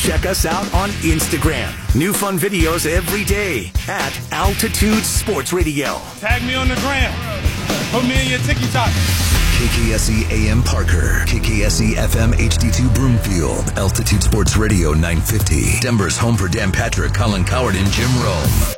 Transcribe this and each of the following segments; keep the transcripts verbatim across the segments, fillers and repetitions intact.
check us out on Instagram. New fun videos every day at Altitude Sports Radio. Tag me on the gram. Put me in your TikTok. K K S E A M Parker, K K S E F M H D two Broomfield, Altitude Sports Radio nine fifty. Denver's home for Dan Patrick, Colin Coward, and Jim Rome.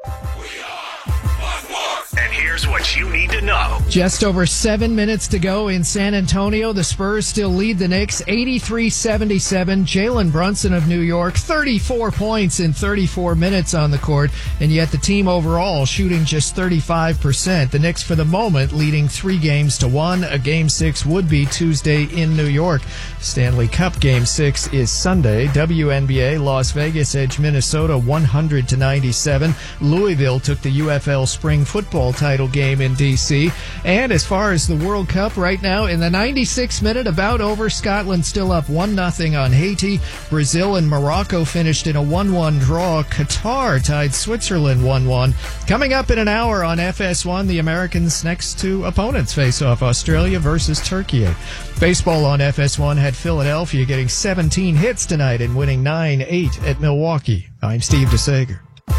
And here's what you need to know. Just over seven minutes to go in San Antonio. The Spurs still lead the Knicks eighty-three seventy-seven. Jalen Brunson of New York, thirty-four points in thirty-four minutes on the court. And yet the team overall shooting just thirty-five percent. The Knicks for the moment leading three games to one. A game six would be Tuesday in New York. Stanley Cup game six is Sunday. W N B A, Las Vegas edged Minnesota one hundred to ninety-seven. Louisville took the U F L Spring Football title game in D C. And as far as the World Cup right now, in the ninety-sixth minute, about over, Scotland still up one nothing on Haiti. Brazil and Morocco finished in a one one draw. Qatar tied Switzerland one one. Coming up in an hour on F S one, the Americans' next two opponents face off, Australia versus Turkey. Baseball on F S one had Philadelphia getting seventeen hits tonight and winning nine eight at Milwaukee. I'm Steve DeSager.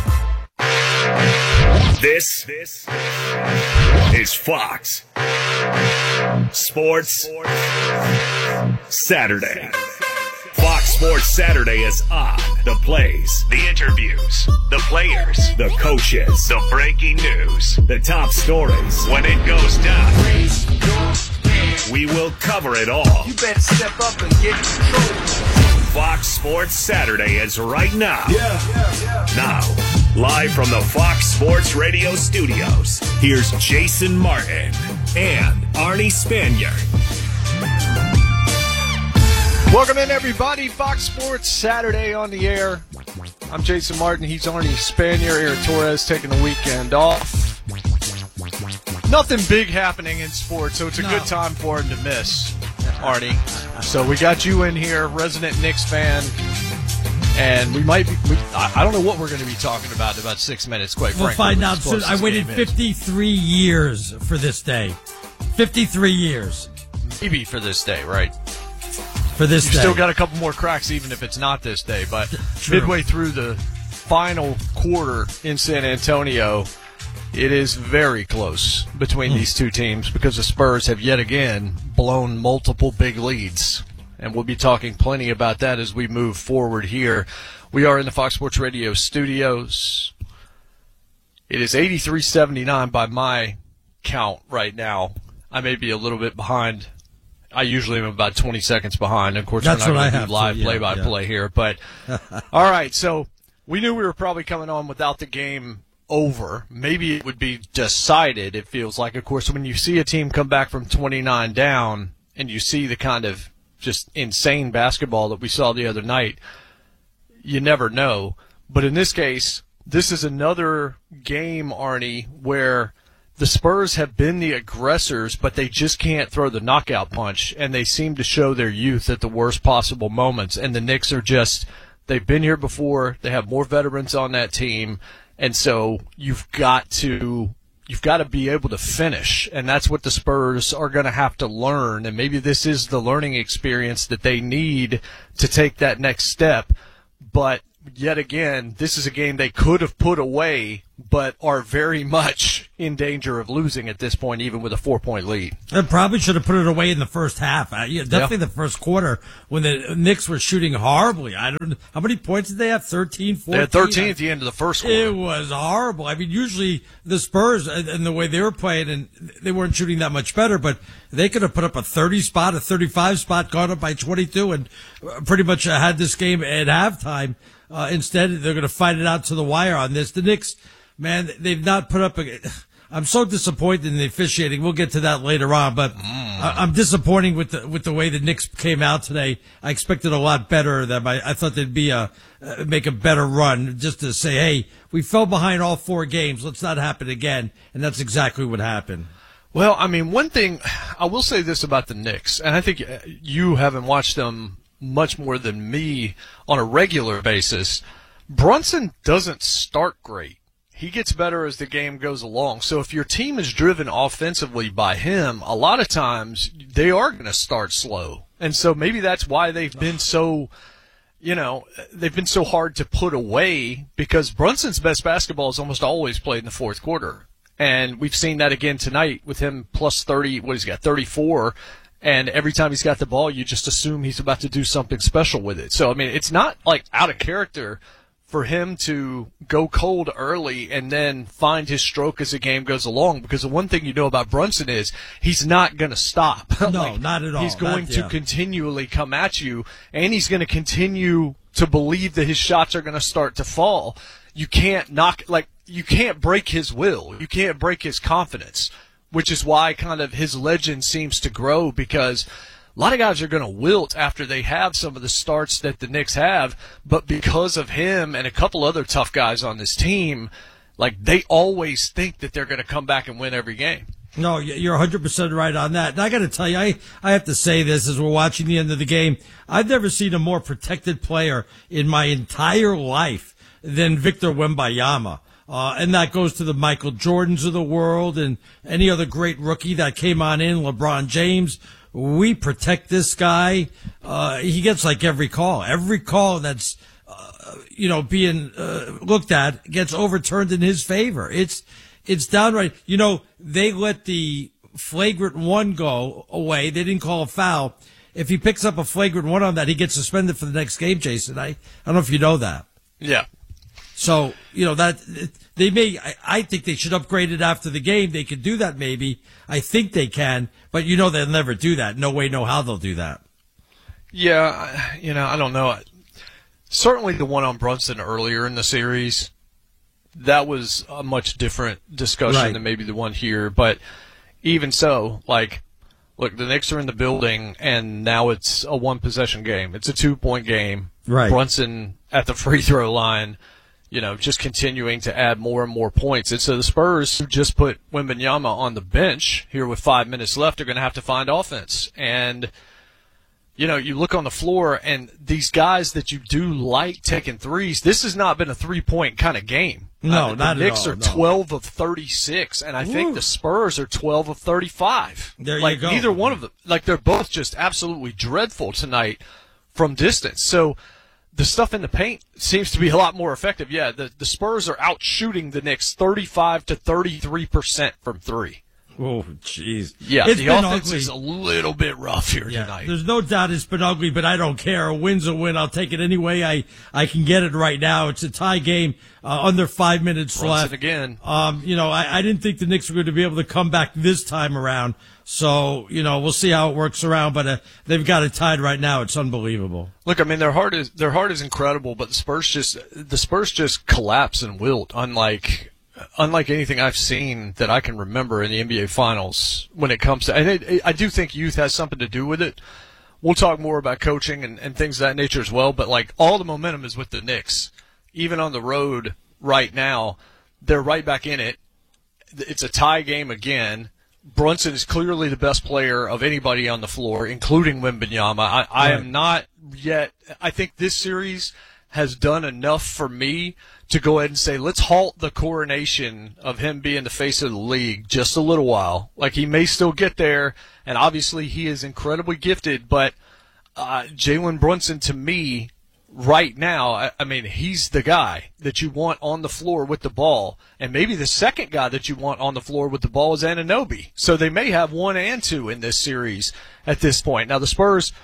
This, this is Fox Sports Saturday. Fox Sports Saturday is on. The plays, the interviews, the players, the coaches, the breaking news, the top stories. When it goes down, we will cover it all. You better step up and get in control. Fox Sports Saturday is right now. Yeah, yeah, yeah. Now, live from the Fox Sports Radio studios, here's Jason Martin and Arnie Spanier. Welcome in, everybody. Fox Sports Saturday on the air. I'm Jason Martin. He's Arnie Spanier. Eric Torres taking the weekend off. Nothing big happening in sports, so it's a no. good time for him to miss, Arnie. So we got you in here, resident Knicks fan, and we might be, we, I don't know what we're going to be talking about in about six minutes, quite we'll frankly. We'll find out soon. I waited fifty-three years for this day. fifty-three years. Maybe for this day, right? For this You've day. still got a couple more cracks even if it's not this day, but True. midway through the final quarter in San Antonio, it is very close between mm. these two teams because the Spurs have yet again blown multiple big leads. And we'll be talking plenty about that as we move forward here. We are in the Fox Sports Radio studios. It is eighty-three seventy-nine by my count right now. I may be a little bit behind. I usually am about twenty seconds behind. Of course, That's we're not what I going to have do live to, yeah, play-by-play yeah. here. But, all right, so we knew we were probably coming on without the game over. Maybe it would be decided, it feels like. Of course, when you see a team come back from twenty-nine down and you see the kind of just insane basketball that we saw the other night, you never know. But in this case, this is another game, Arnie, where the Spurs have been the aggressors, but they just can't throw the knockout punch, and they seem to show their youth at the worst possible moments. And the Knicks are just, they've been here before. They have more veterans on that team. And so you've got to you've got to be able to finish, and that's what the Spurs are going to have to learn. And maybe this is the learning experience that they need to take that next step. But yet again, this is a game they could have put away, but are very much in danger of losing at this point, even with a four-point lead. They probably should have put it away in the first half. Uh, yeah, definitely yeah. the first quarter when the Knicks were shooting horribly. I don't know. How many points did they have? thirteen, fourteen? They had thirteen at the end of the first quarter. It was horrible. I mean, usually the Spurs and the way they were playing, and they weren't shooting that much better, but they could have put up a thirty spot, a thirty-five spot, gone up by twenty-two, and pretty much had this game at halftime. Uh, instead, they're going to fight it out to the wire on this. The Knicks, man, they've not put up a – I'm so disappointed in the officiating. We'll get to that later on, but mm. I, I'm disappointed with the with the way the Knicks came out today. I expected a lot better of them. I, I thought they'd be a uh, make a better run just to say, hey, we fell behind all four games. Let's not happen again, and that's exactly what happened. Well, I mean, one thing – I will say this about the Knicks, and I think you haven't watched them – much more than me on a regular basis. Brunson doesn't start great. He gets better as the game goes along. So if your team is driven offensively by him, a lot of times they are going to start slow. And so maybe that's why they've been so, you know, they've been so hard to put away because Brunson's best basketball is almost always played in the fourth quarter. And we've seen that again tonight with him plus thirty, what he's got, thirty-four. And every time he's got the ball, you just assume he's about to do something special with it. So, I mean, it's not like out of character for him to go cold early and then find his stroke as the game goes along, because the one thing you know about Brunson is he's not going to stop. No, like, not at all. He's going not, to yeah. continually come at you, and he's going to continue to believe that his shots are going to start to fall. You can't knock, like, you can't break his will. You can't break his confidence, which is why kind of his legend seems to grow, because a lot of guys are going to wilt after they have some of the starts that the Knicks have, but because of him and a couple other tough guys on this team, like, they always think that they're going to come back and win every game. No, you're one hundred percent right on that. And I got to tell you, I, I have to say this as we're watching the end of the game. I've never seen a more protected player in my entire life than Victor Wembanyama. Uh, and that goes to the Michael Jordans of the world and any other great rookie that came on in, LeBron James. We protect this guy. Uh, he gets like every call. Every call that's, uh, you know, being uh, looked at gets overturned in his favor. It's, it's downright, you know, they let the flagrant one go away. They didn't call a foul. If he picks up a flagrant one on that, he gets suspended for the next game, Jason. I, I don't know if you know that. Yeah. So, you know, that they may, I, I think they should upgrade it after the game. They could do that maybe. I think they can, but you know, they'll never do that. No way, no how they'll do that. Yeah. You know, I don't know. Certainly the one on Brunson earlier in the series, that was a much different discussion Right. than maybe the one here. But even so, like, look, the Knicks are in the building, and now it's a one-possession game. It's a two-point game. Right. Brunson at the free throw line, you know, just continuing to add more and more points. And so the Spurs, who just put Wembanyama on the bench here with five minutes left, are going to have to find offense. And, you know, you look on the floor, and these guys that you do like taking threes, this has not been a three-point kind of game. No, uh, the not at Knicks all, are no. twelve of thirty-six, and I think Ooh. the Spurs are twelve of thirty-five. There you like, go. neither one of them, like, they're both just absolutely dreadful tonight from distance. So the stuff in the paint seems to be a lot more effective. Yeah, the, the Spurs are out shooting the Knicks thirty-five to thirty-three percent from three. Oh, jeez. Yeah, It's the been offense ugly. is a little bit rough here Yeah, tonight. there's no doubt it's been ugly, but I don't care. A win's a win. I'll take it any way I, I can get it right now. It's a tie game, uh, under five minutes Brunson left. again. Um, you know, I, I didn't think the Knicks were going to be able to come back this time around. So, you know, we'll see how it works around, but uh, they've got it tied right now. It's unbelievable. Look, I mean, their heart is their heart is incredible, but the Spurs just the Spurs just collapse and wilt, unlike unlike anything I've seen that I can remember in the N B A Finals when it comes to. And it, it, I do think youth has something to do with it. We'll talk more about coaching and, and things of that nature as well. But like, all the momentum is with the Knicks, even on the road right now. They're right back in it. It's a tie game again. Brunson is clearly the best player of anybody on the floor, including Wembanyama. I, I Right. am not yet. I think this series has done enough for me to go ahead and say, let's halt the coronation of him being the face of the league just a little while. Like, he may still get there, and obviously he is incredibly gifted, but uh, Jalen Brunson, to me, right now, I, I mean, he's the guy that you want on the floor with the ball. And maybe the second guy that you want on the floor with the ball is Anunoby. So they may have one and two in this series at this point. Now, the Spurs,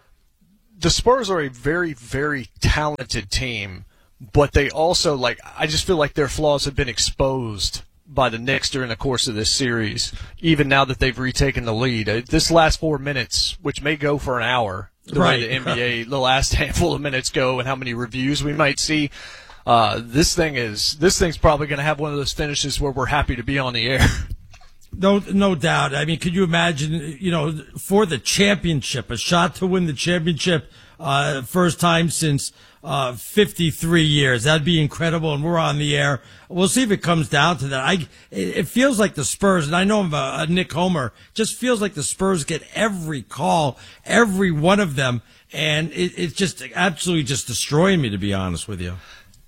the Spurs are a very, very talented team, but they also, like, I just feel like their flaws have been exposed by the Knicks during the course of this series, even now that they've retaken the lead. Uh, This last four minutes, which may go for an hour, the Right. way the N B A, the last handful of minutes go, and how many reviews we might see, uh, this thing is this thing's probably going to have one of those finishes where we're happy to be on the air. No, no doubt. I mean, could you imagine, you know, for the championship, a shot to win the championship, uh, first time since, uh, fifty-three years. That'd be incredible. And we're on the air. We'll see if it comes down to that. I, it, it feels like the Spurs, and I know I'm a, a Nick Homer, just feels like the Spurs get every call, every one of them. And it, it's just absolutely just destroying me, to be honest with you.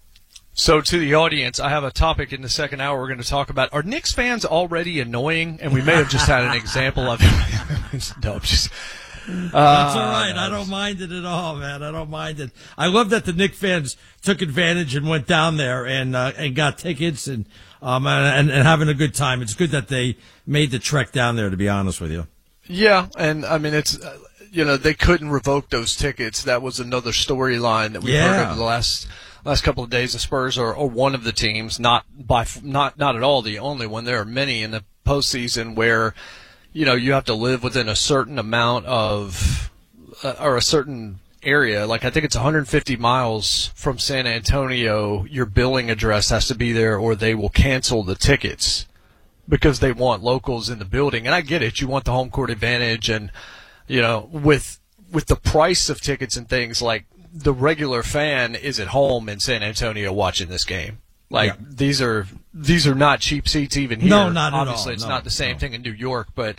So, to the audience, I have a topic in the second hour we're going to talk about. Are Knicks fans already annoying? And we may have just had an example of it. No, just That's all right. I don't mind it at all, man. I don't mind it. I love that the Knicks fans took advantage and went down there and uh, and got tickets and um and, and having a good time. It's good that they made the trek down there, to be honest with you. Yeah, and I mean it's uh, you know, they couldn't revoke those tickets. That was another storyline that we've Yeah. heard over the last last couple of days. The Spurs are, are one of the teams, not by not not at all the only one. There are many in the postseason where, you know, you have to live within a certain amount of, uh, or a certain area. Like I think it's one hundred fifty miles from San Antonio. Your billing address has to be there, or they will cancel the tickets because they want locals in the building. And I get it. You want the home court advantage, and you know, with with the price of tickets and things, like the regular fan is at home in San Antonio watching this game. Like Yeah. these are these are not cheap seats even here. No, not at all. Obviously, it's No, not the same no. thing in New York, but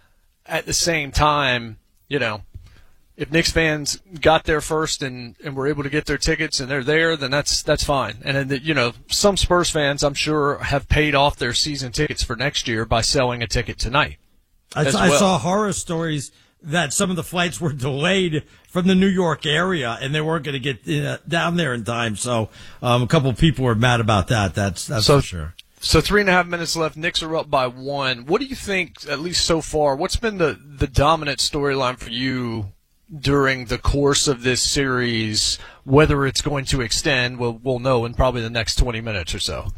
at the same time, you know, if Knicks fans got there first and, and were able to get their tickets and they're there, then that's that's fine. And then the, you know, some Spurs fans, I'm sure, have paid off their season tickets for next year by selling a ticket tonight. I, as I well. saw horror stories that some of the flights were delayed from the New York area and they weren't going to get uh, down there in time. So um, a couple of people were mad about that. That's that's So- for sure. So three and a half minutes left. Knicks are up by one. What do you think, at least so far, what's been the, the dominant storyline for you during the course of this series? Whether it's going to extend, we'll, we'll know in probably the next twenty minutes or so.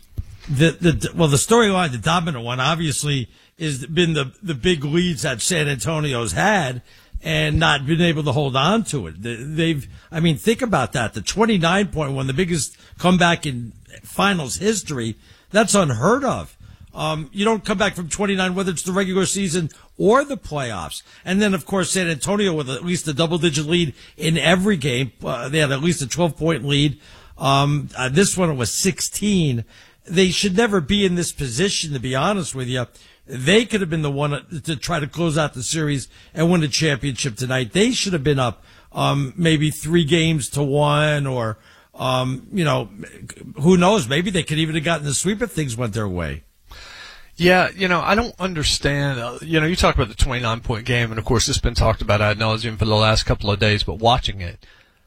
The the well, the storyline, the dominant one, obviously, is been the the big leads that San Antonio's had and not been able to hold on to it. They- They've, I mean, think about that. The twenty-nine point one, the biggest comeback in finals history. That's unheard of. Um, you don't come back from twenty-nine, whether it's the regular season or the playoffs. And then, of course, San Antonio with at least a double-digit lead in every game. Uh, they had at least a twelve-point lead. Um, uh, this one was sixteen. They should never be in this position, to be honest with you. They could have been the one to try to close out the series and win the championship tonight. They should have been up um, maybe three games to one or Um, you know, who knows? Maybe they could even have gotten the sweep if things went their way. Yeah, you know, I don't understand. Uh, you know, you talked about the twenty-nine point game, and of course, it's been talked about ad nauseum for the last couple of days, but watching it,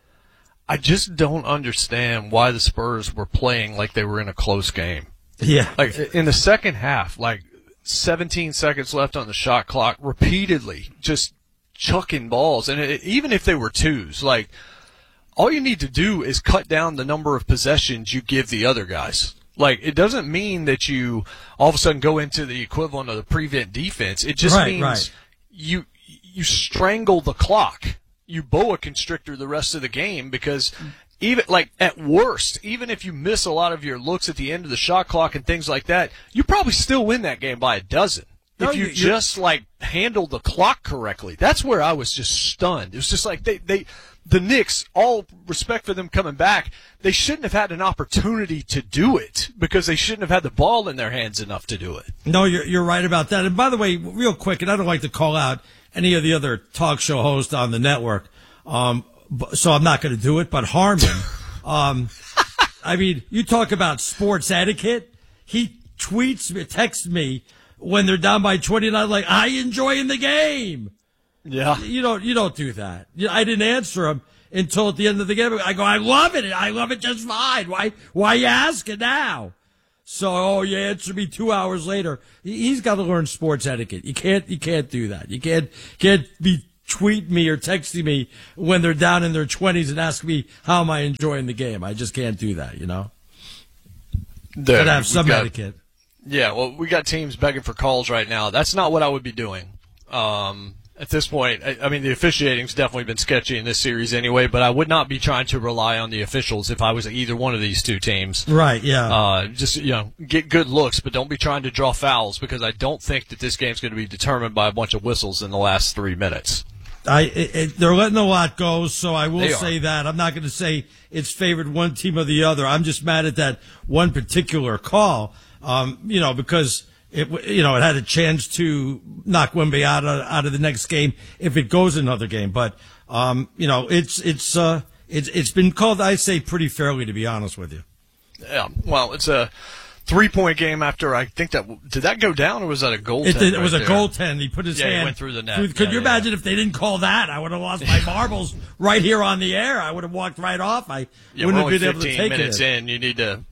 I just don't understand why the Spurs were playing like they were in a close game. Yeah. Like, in the second half, like, seventeen seconds left on the shot clock, repeatedly just chucking balls. And it, even if they were twos, like, all you need to do is cut down the number of possessions you give the other guys. Like, it doesn't mean that you all of a sudden go into the equivalent of the prevent defense. It just Right, means right. you you strangle the clock. You boa constrictor the rest of the game, because even, like, at worst, even if you miss a lot of your looks at the end of the shot clock and things like that, you probably still win that game by a dozen. No, if you you- just, like, handle the clock correctly. That's where I was just stunned. It was just like they, they the Knicks, all respect for them coming back, they shouldn't have had an opportunity to do it because they shouldn't have had the ball in their hands enough to do it. No, you're you're right about that. And by the way, real quick, and I don't like to call out any of the other talk show hosts on the network, um, b- so I'm not going to do it. But Harmon, um, I mean, you talk about sports etiquette. He tweets me, texts me when they're down by twenty-nine, like, I enjoying the game. Yeah. You don't you don't do that. You- I didn't answer him until at the end of the game. I go, I love it. I love it just fine. Why why you asking now? So, oh, you answer me two hours later. He- He's got to learn sports etiquette. You can't you can't do that. You can't can't be tweeting me or texting me when they're down in their twenties and ask me how am I enjoying the game. I just can't do that. You know, There, gotta have we've some got- etiquette. Yeah, well, we got teams begging for calls right now. That's not what I would be doing. Um, at this point, I, I mean, the officiating's definitely been sketchy in this series anyway, but I would not be trying to rely on the officials if I was either one of these two teams. Right? Yeah. Uh, just, you know, get good looks, but don't be trying to draw fouls, because I don't think that this game's going to be determined by a bunch of whistles in the last three minutes. I it, it, they're letting a lot go, so I will They say are. that. I'm not going to say it's favored one team or the other. I'm just mad at that one particular call, um, you know, because it you know it had a chance to knock Wemby out of, out of the next game if it goes another game. But um, you know, it's it's uh, it's it's been called, I say, pretty fairly, to be honest with you. Yeah, well, it's a three-point game after I think that – did that go down or was that a goaltend? It, did, it right was a there? goaltend. He put his yeah, hand – he went through the net. Could, could yeah, you yeah. imagine if they didn't call that? I would have lost my marbles right here on the air. I would have walked right off. I yeah, wouldn't we're have been only able to fifteen take minutes it. in. You need to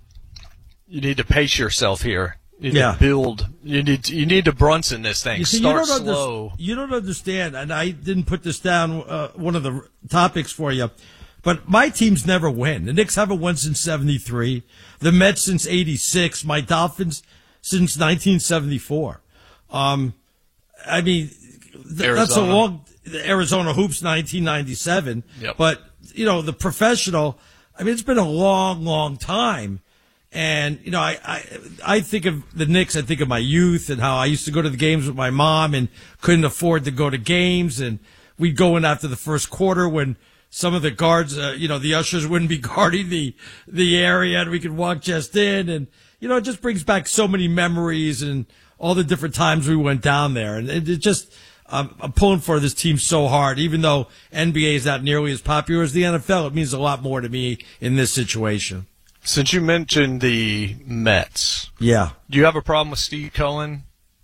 you need to pace yourself here. You need Yeah. to build. You need to, you need to Brunson this thing. You see, Start you don't slow. Underst- you don't understand, and I didn't put this down, uh, one of the topics for you, but my teams never win. The Knicks haven't won since seventy-three. The Mets since eighty-six. My Dolphins since nineteen seventy-four. Um, I mean, th- that's a long – Arizona Hoops, nineteen ninety-seven. Yep. But, you know, the professional – I mean, it's been a long, long time. And, you know, I, I, I think of the Knicks, I think of my youth and how I used to go to the games with my mom and couldn't afford to go to games. And we'd go in after the first quarter when some of the guards, uh, you know, the ushers wouldn't be guarding the, the area and we could walk just in. And, you know, it just brings back so many memories and all the different times we went down there. And it, it just, um, I'm pulling for this team so hard, even though N B A is not nearly as popular as the N F L. It means a lot more to me in this situation. Since you mentioned the Mets, Yeah. do you have a problem with Steve Cohen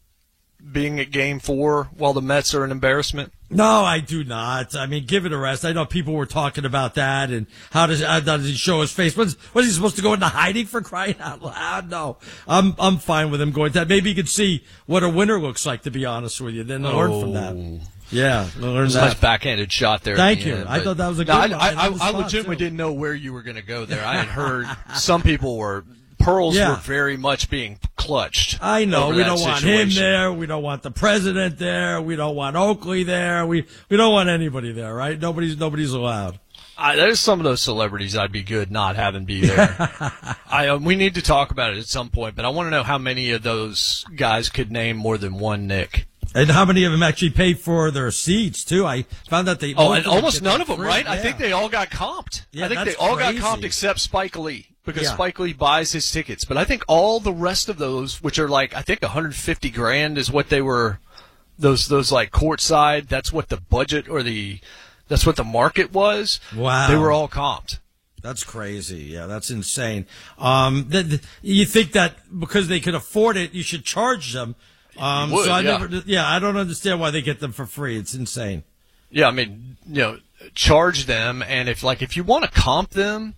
being at Game Four while the Mets are an embarrassment? No, I do not. I mean, give it a rest. I know people were talking about that and how does how does he show his face? Was was he supposed to go into hiding for crying out loud? No, I'm I'm fine with him going to that. Maybe he could see what a winner looks like. To be honest with you, then learn from that. Yeah, learn There's a that. nice backhanded shot there. Thank at the you. end, I but- thought that was a No, good I, one. I, And I, on the I spot, legitimately too. didn't know where you were going to go there. I had heard some people were pearls Yeah. were very much being clutched. I know over we that don't want him situation. there. We don't want the president there. We don't want Oakley there. We we don't want anybody there, right? Nobody's nobody's allowed. I, there's some of those celebrities I'd be good not having be there. I uh, we need to talk about it at some point, but I want to know how many of those guys could name more than one Nick. And how many of them actually paid for their seats too? I found that they Oh, most and of them almost get none them of them, free. right? I Yeah. think they all got comped. Yeah, I think they that's all crazy. got comped except Spike Lee because Yeah. Spike Lee buys his tickets. But I think all the rest of those, which are like I think one hundred fifty grand, is what they were. Those those like courtside. That's what the budget or the that's what the market was. Wow. They were all comped. That's crazy. Yeah, that's insane. Um, th- th- you think that because they could afford it, you should charge them. Um, You would, so I yeah. never, yeah, I don't understand why they get them for free. It's insane. Yeah, I mean, you know, charge them, and if like if you want to comp them,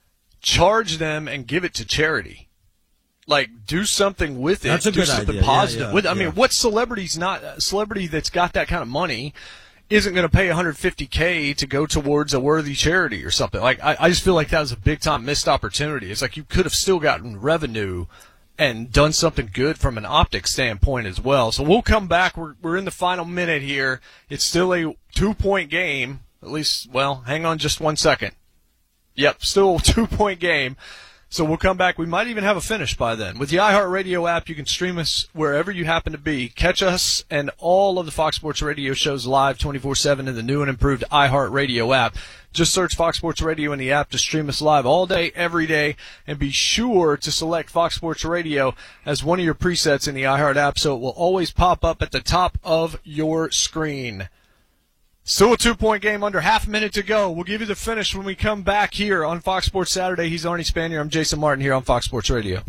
charge them and give it to charity. Like, do something with it. That's a do good something idea. Yeah, positive yeah, with it. I yeah. mean, what celebrity's not a celebrity that's got that kind of money isn't going to pay one hundred fifty K to go towards a worthy charity or something? Like, I, I just feel like that was a big time missed opportunity. It's like you could have still gotten revenue and done something good from an optics standpoint as well. So we'll come back. We're we're in the final minute here. It's still a two point game. At least, well, hang on just one second. Yep, still a two point game. So we'll come back. We might even have a finish by then. With the iHeartRadio app, you can stream us wherever you happen to be. Catch us and all of the Fox Sports Radio shows live twenty-four seven in the new and improved iHeartRadio app. Just search Fox Sports Radio in the app to stream us live all day, every day, and be sure to select Fox Sports Radio as one of your presets in the iHeart app so it will always pop up at the top of your screen. Still a two-point game, under half a minute to go. We'll give you the finish when we come back here on Fox Sports Saturday. He's Arnie Spanier. I'm Jason Martin here on Fox Sports Radio.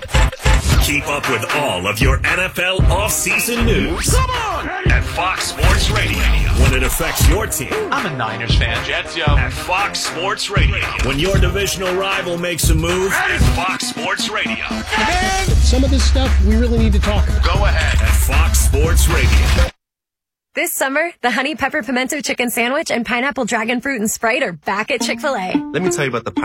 Keep up with all of your N F L offseason news. Come on! At Fox Sports Radio. When it affects your team. I'm a Niners fan, Jets, yo. At Fox Sports Radio. When your divisional rival makes a move. At Fox Sports Radio. Some of this stuff we really need to talk about. Go ahead. At Fox Sports Radio. This summer, the Honey Pepper Pimento Chicken Sandwich and Pineapple Dragon Fruit and Sprite are back at Chick-fil-A. Let me tell you about the